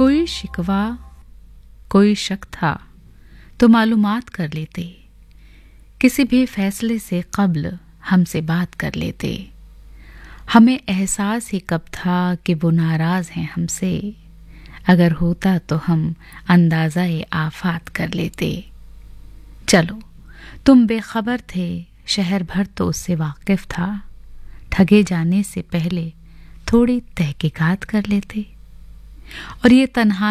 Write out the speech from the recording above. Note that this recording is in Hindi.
कोई शिकवा कोई शक था तो मालूमात कर लेते, किसी भी फैसले से कब्ल हमसे बात कर लेते। हमें एहसास ही कब था कि वो नाराज हैं हमसे, अगर होता तो हम अंदाज़ा-ए आफात कर लेते। चलो तुम बेखबर थे, शहर भर तो उससे वाकिफ था, ठगे जाने से पहले थोड़ी तहकीकात कर लेते। और ये तन्हा